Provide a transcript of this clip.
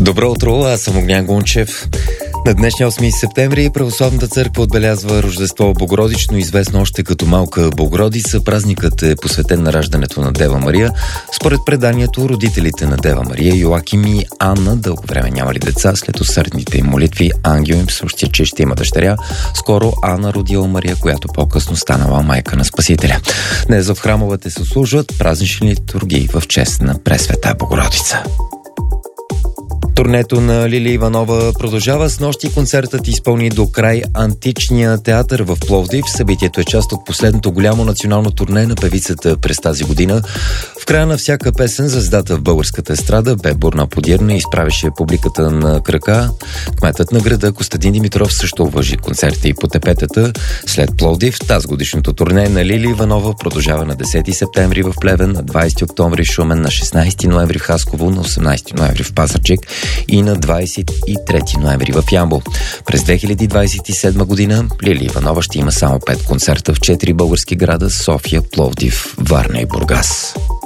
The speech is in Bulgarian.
Добро утро, аз съм Огнян Гунчев. На днешния 8 септември Православната църква отбелязва Рождество Богородично, известно още като Малка Богородица. Празникът е посветен на раждането на Дева Мария. Според преданието, родителите на Дева Мария, Йоаким и Анна, дълго време нямали деца. След усърдните им молитви, ангел им съобщи, че ще има дъщеря. Скоро Анна родила Мария, която по-късно станала майка на Спасителя. Днес в храмовете се служат празнични литургии в чест на Пресвета Богородица. Турнето на Лили Иванова продължава. С нощи концертът изпълни до край Античния театър в Пловдив. Събитието е част от последното голямо национално турне на певицата през тази година. В края на всяка песен звездата в българската естрада бе бурна подирна и изправеше публиката на крака. Кметът на града Костадин Димитров също уважи концерти по тепетата. След Пловдив, тази годишното турне на Лили Иванова продължава на 10 септември в Плевен, на 20 октомври в Шумен, на 16 ноември в Хасково, на 18 ноември в Пазарджик и на 23 ноември в Ямбол. През 2027 година Лили Иванова ще има само 5 концерта в 4 български града: София, Пловдив, Варна и Бургас.